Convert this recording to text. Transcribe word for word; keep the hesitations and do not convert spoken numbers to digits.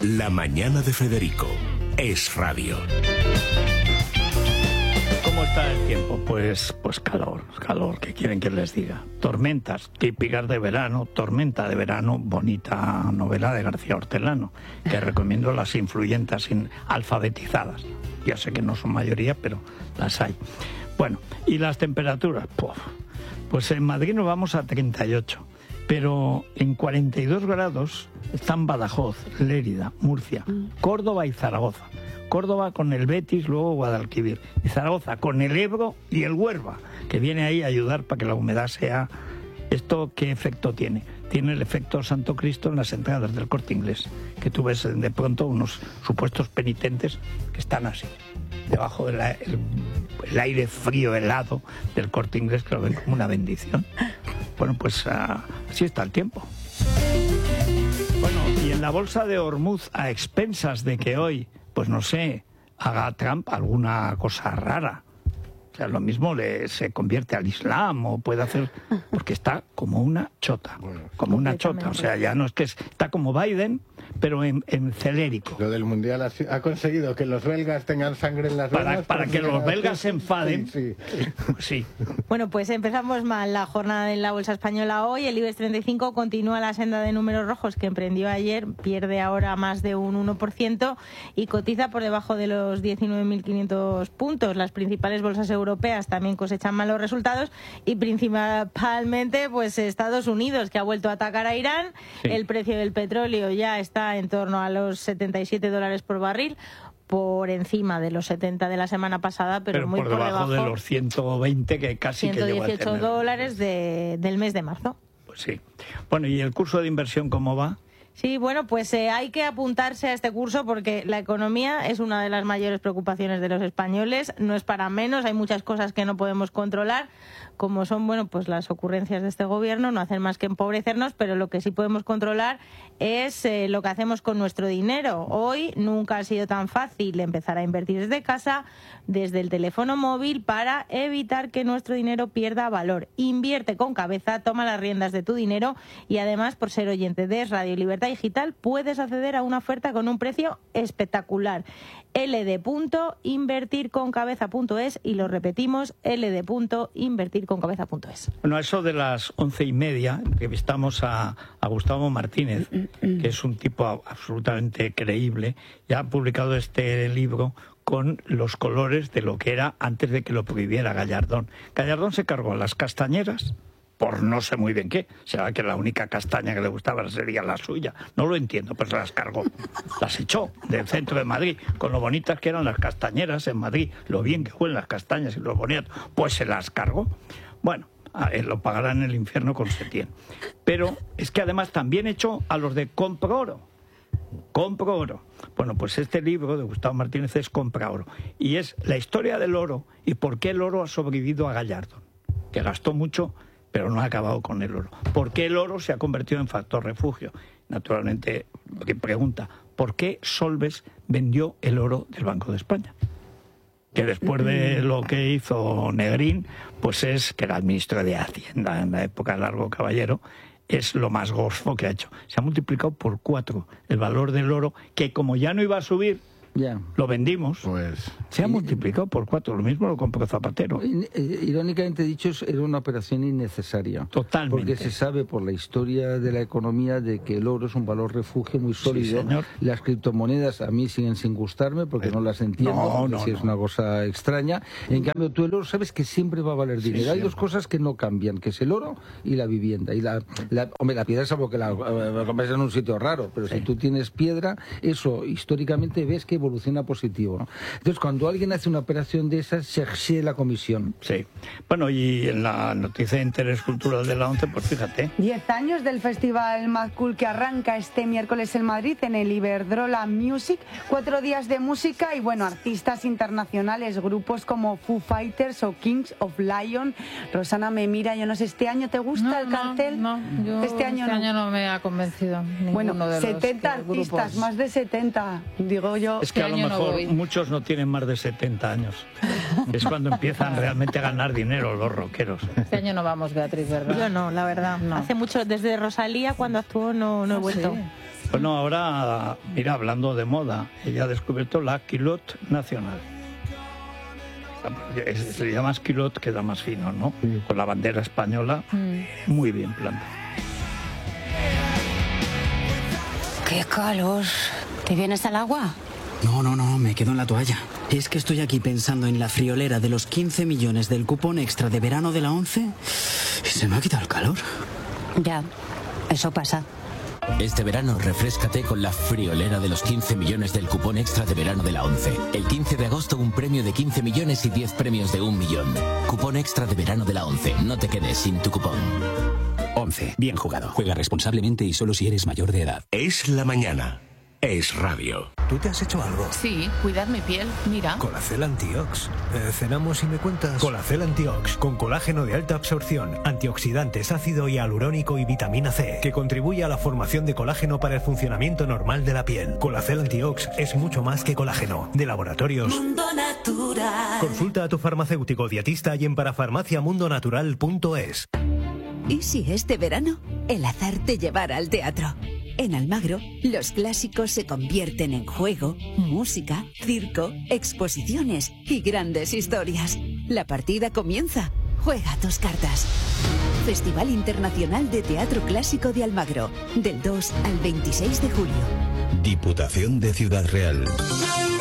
La mañana de Federico es radio. ¿Cómo está el tiempo? Pues, pues calor, calor, ¿qué quieren que les diga? Tormentas típicas de verano, Tormenta de verano, bonita novela de García Hortelano, que recomiendo, Las influyentas alfabetizadas. Ya sé que no son mayoría, pero las hay. Bueno, ¿y las temperaturas? Pues, pues en Madrid nos vamos a treinta y ocho, pero en cuarenta y dos grados están Badajoz, Lérida, Murcia, Córdoba y Zaragoza. Córdoba con el Betis, luego Guadalquivir. Y Zaragoza con el Ebro y el Huelva, que viene ahí a ayudar para que la humedad sea... ¿Esto qué efecto tiene? Tiene el efecto Santo Cristo en las entradas del Corte Inglés, que tú ves de pronto unos supuestos penitentes que están así, debajo del el, el aire frío, helado del Corte Inglés, que lo ven como una bendición. Bueno, pues uh, así está el tiempo. Bueno, y en la bolsa de Hormuz, a expensas de que hoy, pues no sé, haga Trump alguna cosa rara. O sea, lo mismo le, se convierte al Islam o puede hacer... Porque está como una chota, como una chota. O sea, ya no es que es, está como Biden, pero en, en celérico. Lo del Mundial ha, ha conseguido que los belgas tengan sangre en las venas. Para, para que los belgas se enfaden. Sí, sí. sí. Bueno, pues empezamos mal la jornada en la bolsa española hoy. El IBEX treinta y cinco continúa la senda de números rojos que emprendió ayer, pierde ahora más de un uno por ciento y cotiza por debajo de los diecinueve mil quinientos puntos. Las principales bolsas europeas europeas también cosechan malos resultados y principalmente pues Estados Unidos, que ha vuelto a atacar a Irán. Sí. El precio del petróleo ya está en torno a los setenta y siete dólares por barril, por encima de los setenta de la semana pasada, pero, pero muy por debajo, por debajo de los ciento veinte que casi ciento dieciocho que llegó a tener. Dólares de, del mes de marzo. Pues sí. Bueno, ¿y el curso de inversión cómo va? Sí, bueno, pues eh, hay que apuntarse a este curso porque la economía es una de las mayores preocupaciones de los españoles. No es para menos, hay muchas cosas que no podemos controlar, como son, bueno, pues las ocurrencias de este gobierno, no hacen más que empobrecernos, pero lo que sí podemos controlar es eh, lo que hacemos con nuestro dinero. Hoy nunca ha sido tan fácil empezar a invertir desde casa, desde el teléfono móvil, para evitar que nuestro dinero pierda valor. Invierte con cabeza, toma las riendas de tu dinero y además, por ser oyente de Radio Libertad Digital, puedes acceder a una oferta con un precio espectacular. ele de punto invertir con cabeza punto es y lo repetimos, ele de punto invertir con cabeza punto es. Bueno, a eso de las once y media entrevistamos a, a Gustavo Martínez, que es un tipo absolutamente creíble, ya ha publicado este libro con los colores de lo que era antes de que lo prohibiera Gallardón. Gallardón se cargó a las castañeras por no sé muy bien qué. Será que la única castaña que le gustaba sería la suya. No lo entiendo, pero se las cargó. Las echó del centro de Madrid, con lo bonitas que eran las castañeras en Madrid, lo bien que huelen las castañas y lo bonitas, pues se las cargó. Bueno, lo pagará en el infierno con Setién. Pero es que además también echó a los de Compro Oro. Compro oro. Bueno, pues este libro de Gustavo Martínez es Compra Oro. Y es la historia del oro y por qué el oro ha sobrevivido a Gallardón, que gastó mucho, pero no ha acabado con el oro. ¿Por qué el oro se ha convertido en factor refugio? Naturalmente, pregunta, ¿por qué Solbes vendió el oro del Banco de España? Que después de lo que hizo Negrín, pues es, que era el ministro de Hacienda en la época de Largo Caballero, es lo más gofo que ha hecho. Se ha multiplicado por cuatro el valor del oro, que como ya no iba a subir, ya lo vendimos, pues se ha multiplicado por cuatro. Lo mismo lo compró Zapatero. Irónicamente dicho, era una operación innecesaria. Totalmente. Porque se sabe por la historia de la economía de que el oro es un valor refugio muy sólido. Sí, señor. Las criptomonedas a mí siguen sin gustarme porque no las entiendo. No, no, si no. Es una cosa extraña. En cambio, tú el oro sabes que siempre va a valer dinero. Sí, hay dos cosas que no cambian, que es el oro y la vivienda. Y la, la, hombre, la piedra es algo que la, la compras en un sitio raro, pero sí. Si tú tienes piedra, eso históricamente ves que evoluciona positivo, ¿no? Entonces, cuando alguien hace una operación de esas, se exige la comisión. Sí. Bueno, y en la noticia de interés cultural de la ONCE, pues fíjate. Diez años del Festival Mad Cool que arranca este miércoles en Madrid, en el Iberdrola Music. Cuatro días de música y, bueno, artistas internacionales, grupos como Foo Fighters o Kings of Lion. Rosana me mira, yo no sé, ¿este año te gusta no, el cartel? No, no, yo este año, este no. año no me ha convencido ninguno bueno, de setenta los artistas, grupos. Más de setenta, digo yo. Es que a lo mejor no muchos no tienen más de setenta años. Es cuando empiezan realmente a ganar dinero los rockeros. Este año no vamos, Beatriz, ¿verdad? Yo no, la verdad. No. Hace mucho, desde Rosalía, cuando actuó, no, no he vuelto. Sí. Bueno, ahora, mira, hablando de moda, ella ha descubierto la culotte nacional. Se le llama culotte, queda más fino, ¿no? Sí. Con la bandera española, mm. muy bien plantada. ¡Qué calor! ¿Te vienes al agua? No, no, no, me quedo en la toalla. Es que estoy aquí pensando en la friolera de los quince millones del cupón extra de verano de la ONCE y se me ha quitado el calor. Ya, eso pasa. Este verano refréscate con la friolera de los quince millones del cupón extra de verano de la ONCE. El quince de agosto un premio de quince millones y diez premios de un millón. Cupón extra de verano de la ONCE. No te quedes sin tu cupón. ONCE. Bien jugado. Juega responsablemente y solo si eres mayor de edad. Es la mañana. Es radio. ¿Tú te has hecho algo? Sí, cuidar mi piel, mira. Colacel Antiox. Eh, ¿Cenamos y me cuentas? Colacel Antiox, con colágeno de alta absorción, antioxidantes, ácido hialurónico y vitamina C, que contribuye a la formación de colágeno para el funcionamiento normal de la piel. Colacel Antiox es mucho más que colágeno. De Laboratorios Mundo Natural. Consulta a tu farmacéutico dietista y en parafarmacia mundo natural punto es. ¿Y si este verano el azar te llevara al teatro? En Almagro, los clásicos se convierten en juego, música, circo, exposiciones y grandes historias. La partida comienza. Juega tus cartas. Festival Internacional de Teatro Clásico de Almagro, del dos al veintiséis de julio. Diputación de Ciudad Real.